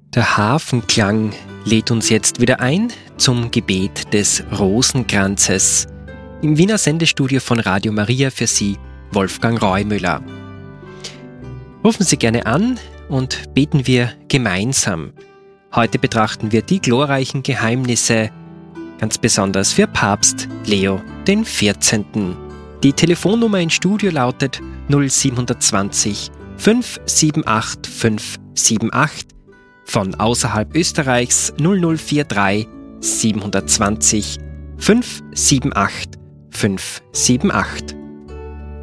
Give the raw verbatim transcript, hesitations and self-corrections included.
Der Hafenklang lädt uns jetzt wieder ein zum Gebet des Rosenkranzes. Im Wiener Sendestudio von Radio Maria für Sie, Wolfgang Reumüller. Rufen Sie gerne an und beten wir gemeinsam. Heute betrachten wir die glorreichen Geheimnisse, ganz besonders für Papst Leo den vierzehnten. Die Telefonnummer im Studio lautet null sieben zwei null fünf sieben acht fünf sieben acht, von außerhalb Österreichs null null vier drei sieben zwei null fünf sieben acht fünf sieben acht.